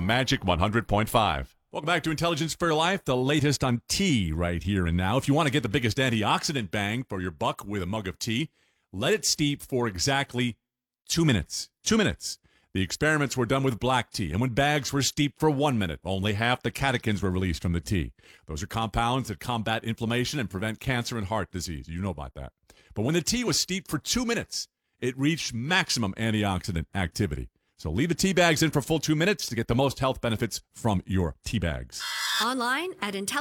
Magic 100.5. Welcome back to Intelligence for Your Life, the latest on tea right here and now. If you want to get the biggest antioxidant bang for your buck with a mug of tea, let it steep for exactly 2 minutes. 2 minutes. The experiments were done with black tea, and when bags were steeped for 1 minute, only half the catechins were released from the tea. Those are compounds that combat inflammation and prevent cancer and heart disease. You know about that. But when the tea was steeped for 2 minutes, it reached maximum antioxidant activity. So leave the tea bags in for full 2 minutes to get the most health benefits from your tea bags. Online at